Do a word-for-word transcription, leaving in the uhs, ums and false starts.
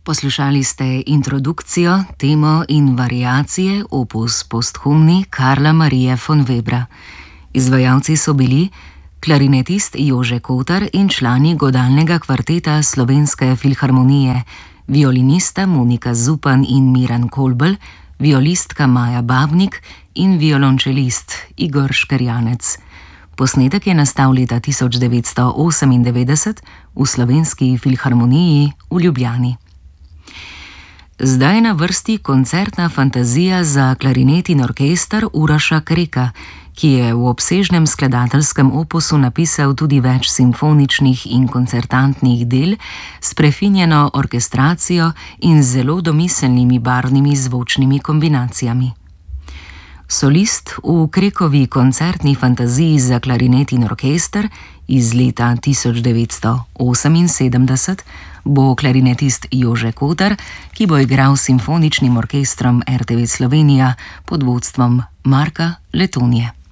Poslušali ste introdukcijo, temo in variacije opus posthumni Karla Marie von Webra. Izvajalci so bili klarinetist Jože Kotar in člani godalnega kvarteta Slovenske filharmonije, violinista Monika Zupan in Miran Kolbl, violistka Maja Babnik in violončelist Igor Škerjanec. Posnetek je nastal leta tisoč devetsto osemindevetdeset v Slovenski filharmoniji v Ljubljani. Zdaj je na vrsti koncertna fantazija za klarinet in orkester Uroša Kreka, ki je v obsežnem skladateljskem opusu napisal tudi več simfoničnih in koncertantnih del s prefinjeno orkestracijo in zelo domiselnimi barvnimi zvočnimi kombinacijami. Solist v Krekovi koncertni fantaziji za klarinet in orkester iz leta tisoč devetsto oseminsedemdeset bo klarinetist Jože Kotar, ki bo igral s simfoničnim orkestrom R T V Slovenija pod vodstvom Marka Letonje.